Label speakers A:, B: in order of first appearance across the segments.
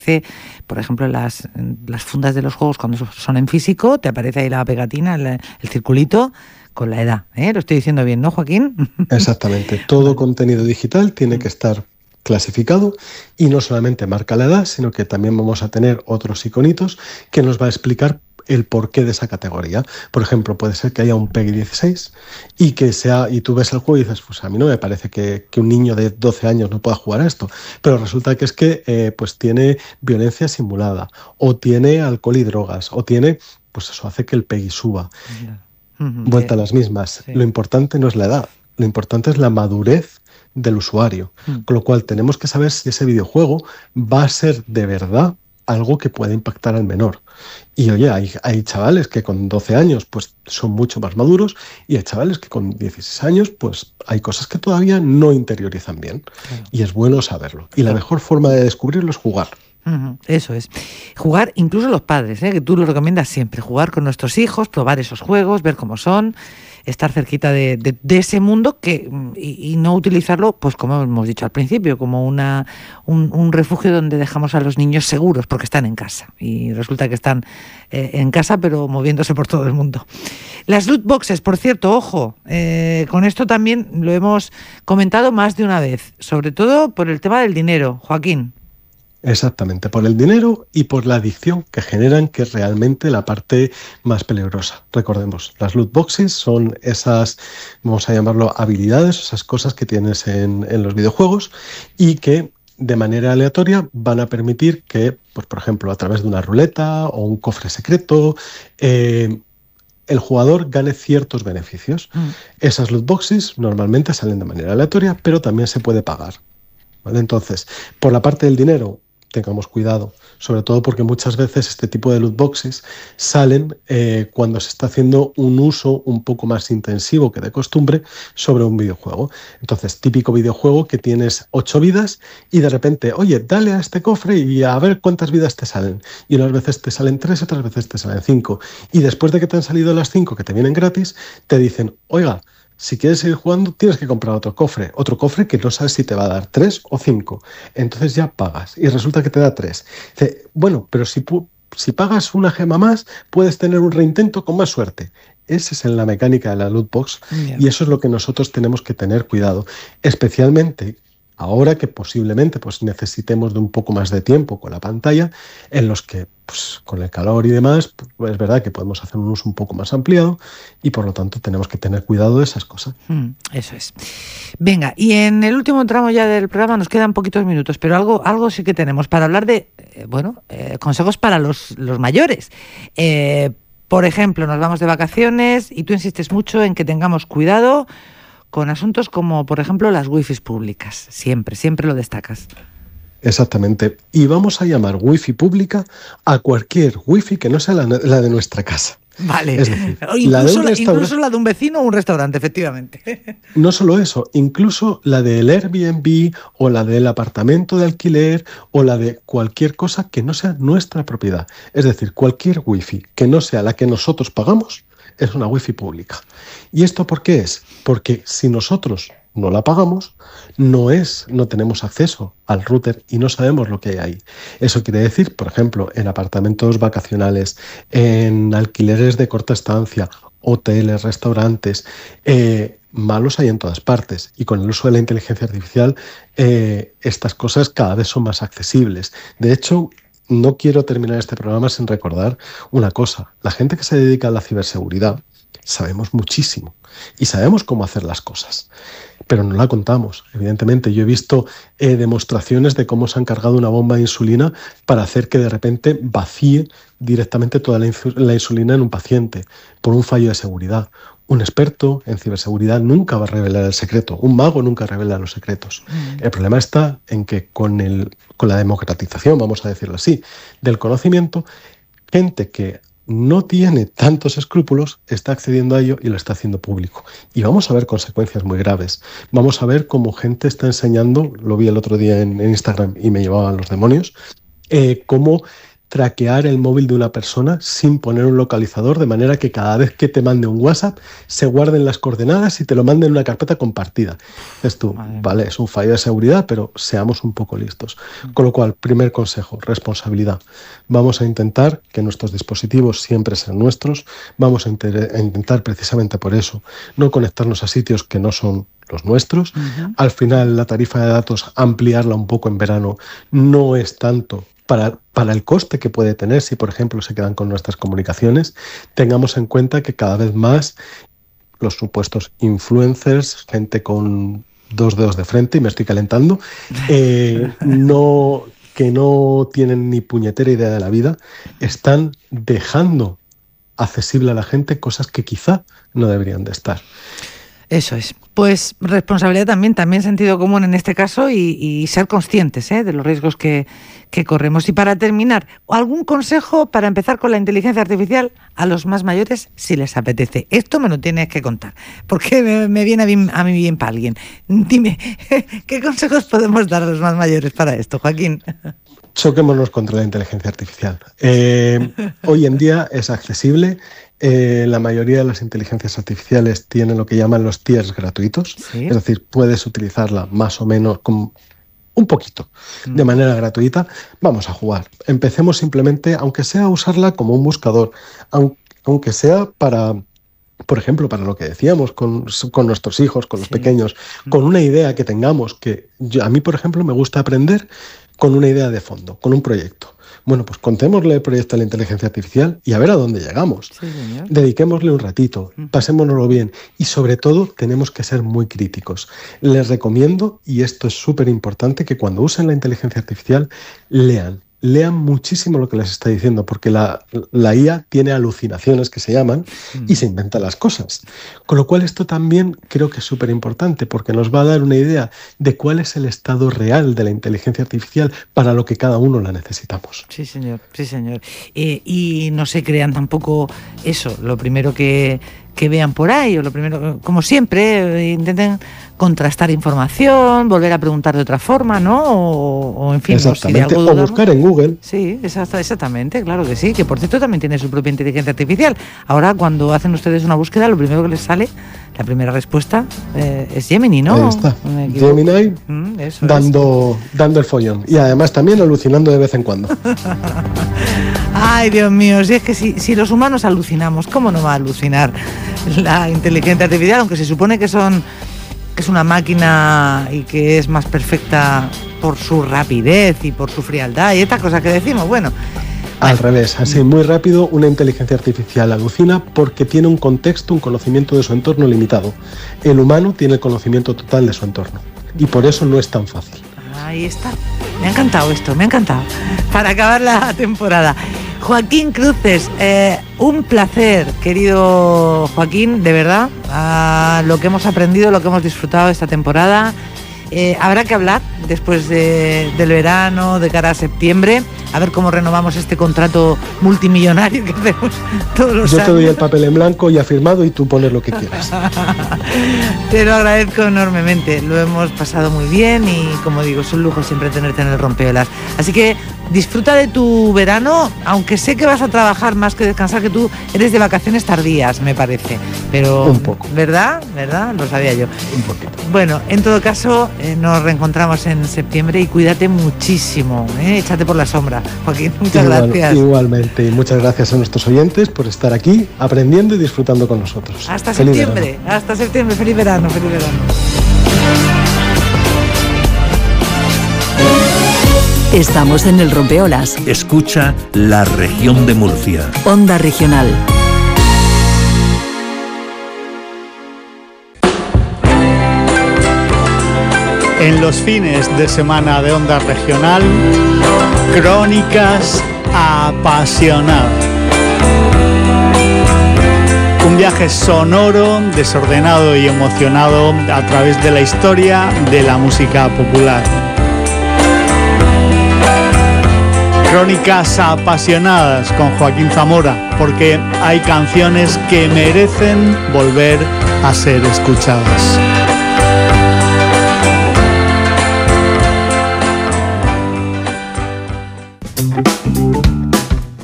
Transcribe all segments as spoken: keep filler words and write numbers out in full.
A: Por ejemplo, las, las fundas de los juegos cuando son en físico, te aparece ahí la pegatina, el, el circulito con la edad, ¿eh? Lo estoy diciendo bien, ¿no, Joaquín?
B: Exactamente. Todo vale. Contenido digital tiene que estar clasificado y no solamente marca la edad, sino que también vamos a tener otros iconitos que nos va a explicar el porqué de esa categoría. Por ejemplo, puede ser que haya un PEGI dieciséis y que sea, y tú ves el juego y dices, pues a mí no me parece que, que un niño de doce años no pueda jugar a esto, pero resulta que es que eh, pues tiene violencia simulada, o tiene alcohol y drogas, o tiene, pues eso hace que el PEGI suba. Uh-huh. Vuelta a las mismas. Sí. Lo importante no es la edad, lo importante es la madurez del usuario, uh-huh. Con lo cual tenemos que saber si ese videojuego va a ser de verdad algo que pueda impactar al menor. Y oye, hay, hay chavales que con doce años pues son mucho más maduros y hay chavales que con dieciséis años pues hay cosas que todavía no interiorizan bien. Claro. Y es bueno saberlo. Y la mejor forma de descubrirlo es jugar.
A: Uh-huh, eso es. Jugar, incluso los padres, ¿eh? Que tú lo recomiendas siempre, jugar con nuestros hijos, probar esos juegos, ver cómo son, estar cerquita de, de, de ese mundo que y, y no utilizarlo, pues como hemos dicho al principio, como una un, un refugio donde dejamos a los niños seguros porque están en casa y resulta que están eh, en casa pero moviéndose por todo el mundo. Las loot boxes, por cierto, ojo, eh, con esto también lo hemos comentado más de una vez, sobre todo por el tema del dinero, Joaquín.
B: Exactamente, por el dinero y por la adicción que generan, que es realmente la parte más peligrosa. Recordemos, las loot boxes son esas, vamos a llamarlo habilidades, esas cosas que tienes en, en los videojuegos y que de manera aleatoria van a permitir que, pues, por ejemplo, a través de una ruleta o un cofre secreto, eh, el jugador gane ciertos beneficios. Mm. Esas loot boxes normalmente salen de manera aleatoria, pero también se puede pagar. ¿Vale? Entonces, por la parte del dinero, tengamos cuidado, sobre todo porque muchas veces este tipo de loot boxes salen eh, cuando se está haciendo un uso un poco más intensivo que de costumbre sobre un videojuego. Entonces, típico videojuego que tienes ocho vidas y de repente, oye, dale a este cofre y a ver cuántas vidas te salen. Y unas veces te salen tres, otras veces te salen cinco. Y después de que te han salido las cinco que te vienen gratis, te dicen, oiga, si quieres seguir jugando, tienes que comprar otro cofre. Otro cofre que no sabes si te va a dar tres o cinco. Entonces ya pagas. Y resulta que te da tres. Dice, bueno, pero si, si pagas una gema más, puedes tener un reintento con más suerte. Esa es la mecánica de la loot box. Yeah. Y eso es lo que nosotros tenemos que tener cuidado. Especialmente ahora que posiblemente pues, necesitemos de un poco más de tiempo con la pantalla, en los que pues, con el calor y demás, pues, es verdad que podemos hacer un uso un poco más ampliado y por lo tanto tenemos que tener cuidado de esas cosas.
A: Mm, eso es. Venga, y en el último tramo ya del programa nos quedan poquitos minutos, pero algo, algo sí que tenemos para hablar de, eh, bueno, eh, consejos para los, los mayores. Eh, por ejemplo, nos vamos de vacaciones y tú insistes mucho en que tengamos cuidado con asuntos como, por ejemplo, las wifis públicas. Siempre, siempre lo destacas.
B: Exactamente. Y vamos a llamar wifi pública a cualquier wifi que no sea la, la de nuestra casa.
A: Vale.
B: Es decir,
A: incluso, la de un restaurante, incluso la de un vecino o un restaurante, efectivamente.
B: No solo eso, incluso la del Airbnb o la del apartamento de alquiler o la de cualquier cosa que no sea nuestra propiedad. Es decir, cualquier wifi que no sea la que nosotros pagamos es una wifi pública. ¿Y esto por qué es? Porque si nosotros no la pagamos, no es, no tenemos acceso al router y no sabemos lo que hay ahí. Eso quiere decir, por ejemplo, en apartamentos vacacionales, en alquileres de corta estancia, hoteles, restaurantes, eh, malos hay en todas partes. Y con el uso de la inteligencia artificial, eh, estas cosas cada vez son más accesibles. De hecho, no quiero terminar este programa sin recordar una cosa. La gente que se dedica a la ciberseguridad sabemos muchísimo y sabemos cómo hacer las cosas, pero no la contamos. Evidentemente, yo he visto eh, demostraciones de cómo se han cargado una bomba de insulina para hacer que de repente vacíe directamente toda la, insu- la insulina en un paciente por un fallo de seguridad. Un experto en ciberseguridad nunca va a revelar el secreto. Un mago nunca revela los secretos. Mm. El problema está en que con, el, con la democratización, vamos a decirlo así, del conocimiento, gente que no tiene tantos escrúpulos está accediendo a ello y lo está haciendo público. Y vamos a ver consecuencias muy graves. Vamos a ver cómo gente está enseñando, lo vi el otro día en, en Instagram y me llevaban los demonios, eh, cómo traquear el móvil de una persona sin poner un localizador, de manera que cada vez que te mande un WhatsApp se guarden las coordenadas y te lo manden en una carpeta compartida. Es tú, vale, es un fallo de seguridad, pero seamos un poco listos. Con lo cual, primer consejo, responsabilidad. Vamos a intentar que nuestros dispositivos siempre sean nuestros, vamos a, a intentar precisamente por eso no conectarnos a sitios que no son los nuestros. Uh-huh. Al final, la tarifa de datos, ampliarla un poco en verano, no es tanto para, para el coste que puede tener si, por ejemplo, se quedan con nuestras comunicaciones. Tengamos en cuenta que cada vez más los supuestos influencers, gente con dos dedos de frente, y me estoy calentando, eh, no, que no tienen ni puñetera idea de la vida, están dejando accesible a la gente cosas que quizá no deberían de estar.
A: Eso es. Pues responsabilidad también, también sentido común en este caso y, y ser conscientes ¿eh? de los riesgos que, que corremos. Y para terminar, ¿algún consejo para empezar con la inteligencia artificial a los más mayores si les apetece? Esto me lo tienes que contar, porque me, me viene a mí, a mí bien para alguien. Dime, ¿qué consejos podemos dar a los más mayores para esto, Joaquín?
B: Choquémonos contra la inteligencia artificial. Eh, hoy en día es accesible. Eh, la mayoría de las inteligencias artificiales tienen lo que llaman los tiers gratuitos. ¿Sí? Es decir, puedes utilizarla más o menos con un poquito mm. de manera gratuita. Vamos a jugar. Empecemos simplemente, aunque sea a usarla como un buscador, aunque sea para... Por ejemplo, para lo que decíamos con, con nuestros hijos, con los sí. pequeños, con una idea que tengamos, que yo, a mí, por ejemplo, me gusta aprender con una idea de fondo, con un proyecto. Bueno, pues contémosle el proyecto a la inteligencia artificial y a ver a dónde llegamos. Sí, dediquémosle un ratito, pasémonoslo bien y sobre todo tenemos que ser muy críticos. Les recomiendo, y esto es súper importante, que cuando usen la inteligencia artificial lean. Lean muchísimo lo que les está diciendo, porque la, la I A tiene alucinaciones que se llaman y se inventa las cosas. Con lo cual esto también creo que es súper importante porque nos va a dar una idea de cuál es el estado real de la inteligencia artificial para lo que cada uno la necesitamos.
A: Sí, señor, sí, señor. Eh, y no se crean tampoco eso, lo primero que... que vean por ahí, o lo primero, como siempre, eh, intenten contrastar información, volver a preguntar de otra forma, ¿no? O, o en fin,
B: exactamente,
A: o, si de
B: algo o buscar en Google.
A: Sí, exactamente, claro que sí, que por cierto también tiene su propia inteligencia artificial. Ahora, cuando hacen ustedes una búsqueda, lo primero que les sale, la primera respuesta, eh, es Gemini, ¿no?
B: Ahí está, Gemini, mm, eso dando, es. dando el follón. Y además también alucinando de vez en cuando.
A: Ay, Dios mío, si es que si, si los humanos alucinamos, ¿cómo no va a alucinar la inteligencia artificial? Aunque se supone que son que es una máquina y que es más perfecta por su rapidez y por su frialdad y estas cosas que decimos, bueno.
B: Al bueno. revés, así muy rápido, una inteligencia artificial alucina porque tiene un contexto, un conocimiento de su entorno limitado. El humano tiene el conocimiento total de su entorno y por eso no es tan fácil.
A: Ahí está. Me ha encantado esto, me ha encantado. Para acabar la temporada. Joaquín Cruces, eh, un placer, querido Joaquín, de verdad, a lo que hemos aprendido, lo que hemos disfrutado esta temporada. Eh, habrá que hablar después de, del verano, de cara a septiembre, a ver cómo renovamos este contrato multimillonario que hacemos todos los
B: Yo
A: años.
B: Yo te doy el papel en blanco ya firmado y tú pones lo que quieras.
A: Te lo agradezco enormemente, lo hemos pasado muy bien y, como digo, es un lujo siempre tenerte en el Rompeolas. Así que disfruta de tu verano, aunque sé que vas a trabajar más que descansar, que tú eres de vacaciones tardías, me parece. Pero,
B: un poco.
A: ¿Verdad? ¿Verdad? Lo sabía yo.
B: Un poquito.
A: Bueno, en todo caso, eh, nos reencontramos en septiembre y cuídate muchísimo, ¿eh? Échate por la sombra, Joaquín. Muchas
B: Igual,
A: gracias.
B: Igualmente, y muchas gracias a nuestros oyentes por estar aquí aprendiendo y disfrutando con nosotros.
A: Hasta feliz septiembre, verano. hasta septiembre, feliz verano, feliz verano.
C: Estamos en el Rompeolas.
D: Escucha La Región de Murcia.
C: Onda Regional.
E: En los fines de semana de Onda Regional, Crónicas Apasionadas. Un viaje sonoro, desordenado y emocionado a través de la historia de la música popular. Crónicas apasionadas con Joaquín Zamora, porque hay canciones que merecen volver a ser escuchadas.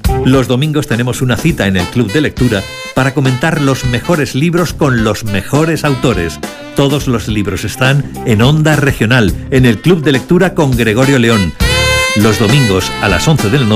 D: Los domingos tenemos una cita en el Club de Lectura para comentar los mejores libros con los mejores autores. Todos los libros están en Onda Regional, en el Club de Lectura con Gregorio León. Los domingos a las once de la noche.